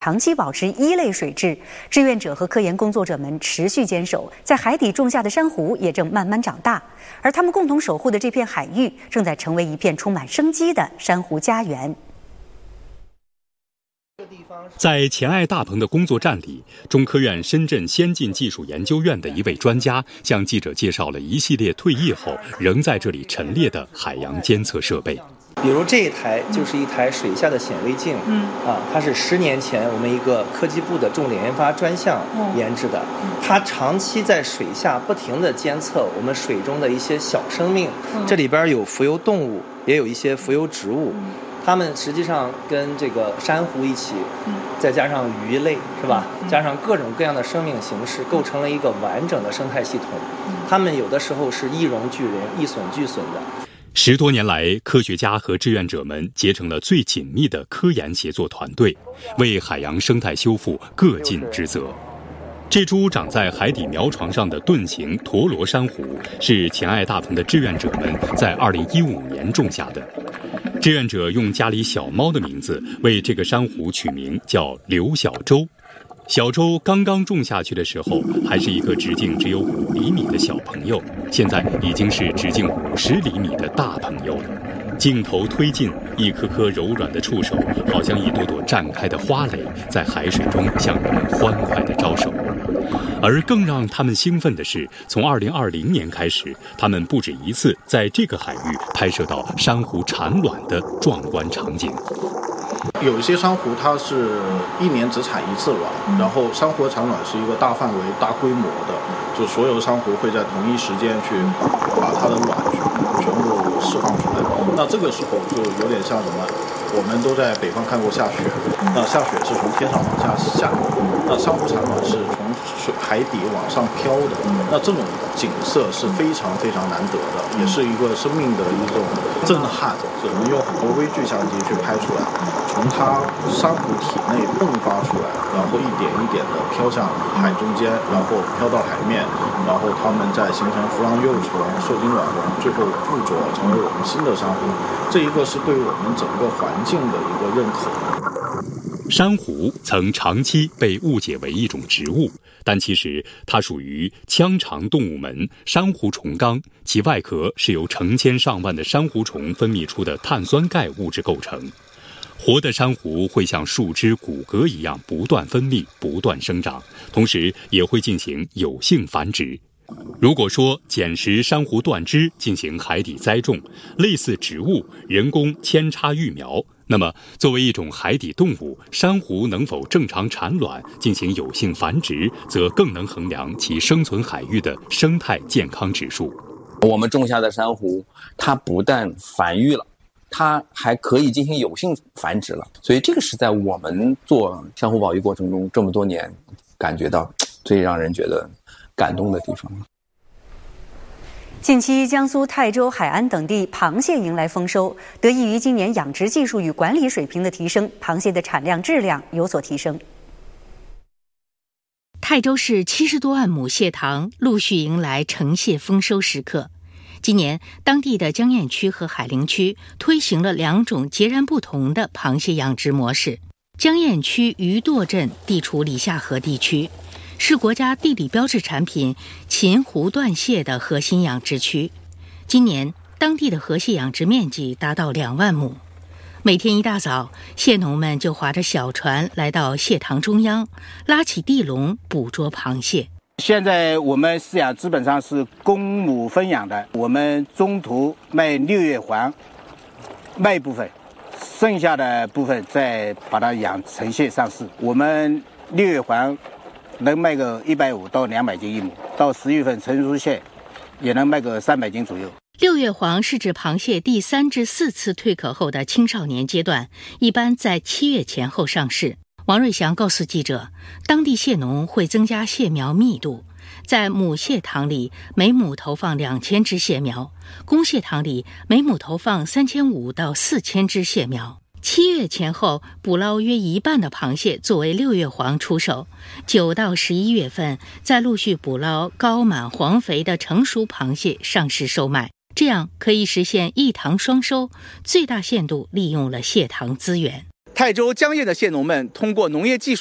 长期保持一类水质，志愿者和科研工作者们持续坚守，在海底种下的珊瑚也正慢慢长大，而他们共同守护的这片海域，正在成为一片充满生机的珊瑚家园。 在钱爱大棚的工作站里，中科院深圳先进技术研究院的一位专家向记者介绍了一系列退役后仍在这里陈列的海洋监测设备。 比如这一台就是一台水下的显微镜，它是10年前我们一个科技部的重点研发专项研制的，它长期在水下不停地监测我们水中的一些小生命，这里边有浮游动物，也有一些浮游植物，它们实际上跟这个珊瑚一起，再加上鱼类是吧，加上各种各样的生命形式，构成了一个完整的生态系统。它们有的时候是一荣俱荣，一损俱损的。 10多年来，科学家和志愿者们结成了最紧密的科研协作团队，为海洋生态修复各尽职责。这株长在海底苗床上的盾形陀螺珊瑚是钱爱大棚的志愿者们在2015年种下的。志愿者用家里小猫的名字为这个珊瑚取名叫刘小周。小周刚刚种下去的时候还是一个直径只有5厘米的小朋友，现在已经是直径50厘米的大朋友了。镜头推进，一颗颗柔软的触手好像一朵朵绽开的花蕾，在海水中向人们欢快地招手。而更让他们兴奋的是，从2020年开始，他们不止一次在这个海域拍摄到珊瑚产卵的壮观场景。 有一些珊瑚它是1年只产1次卵，然后珊瑚的产卵是一个大范围大规模的，就所有的珊瑚会在同一时间去把它的卵全部释放出来。那这个时候就有点像什么，我们都在北方看过下雪，那下雪是从天上往下下，那珊瑚产卵是从海底往上飘的，那这种景色是非常非常难得的，也是一个生命的一种震撼，我们用很多微距相机去拍出来，从它珊瑚体内迸发出来，然后一点一点的飘向海中间，然后飘到海面，然后它们再形成浮浪幼虫、受精卵虫，最后附着成为我们新的珊瑚。这一个是对我们整个环境的一个认可。 珊瑚曾长期被误解为一种植物，但其实它属于腔肠动物门珊瑚虫纲，其外壳是由成千上万的珊瑚虫分泌出的碳酸钙物质构成。活的珊瑚会像树枝、骨骼一样不断分泌、不断生长，同时也会进行有性繁殖。如果说捡拾珊瑚断枝进行海底栽种，类似植物人工扦插育苗，那么作为一种海底动物，珊瑚能否正常产卵进行有性繁殖，则更能衡量其生存海域的生态健康指数。 我们种下的珊瑚，它不但繁育了，它还可以进行有性繁殖了，所以这个是在我们做珊瑚保育过程中这么多年感觉到最让人觉得感动的地方。 近期，江苏泰州、海安等地螃蟹迎来丰收，得益于今年养殖技术与管理水平的提升，螃蟹的产量、质量有所提升。 泰州市70多万亩蟹塘陆续迎来成蟹丰收时刻。今年，当地的江堰区和海陵区推行了2种截然不同的螃蟹养殖模式。江堰区鱼舵镇地处里下河地区，是国家地理标志产品秦湖段蟹的核心养殖区。今年，当地的河蟹养殖面积达到2万亩。每天一大早，蟹农们就划着小船来到蟹塘中央，拉起地笼捕捉螃蟹。 现在我们饲养基本上是公母分养的，我们中途卖6月黄，卖一部分，剩下的部分再把它养成蟹上市。我们6月黄能卖个150到200斤一亩，到10月份成熟蟹也能卖个300斤左右。 6月黄是指螃蟹第3至4次蜕壳后的青少年阶段，一般在7月前后上市。王瑞祥告诉记者，当地蟹农会增加蟹苗密度，在母蟹塘里每亩投放2000只蟹苗，公蟹塘里每亩投放3500到4000只蟹苗。7月前后捕捞约一半的螃蟹作为6月黄出售，9到11月份再陆续捕捞高满黄肥的成熟螃蟹上市售卖，这样可以实现一塘双收，最大限度利用了蟹塘资源。 泰州江堰的蟹农们通过农业技术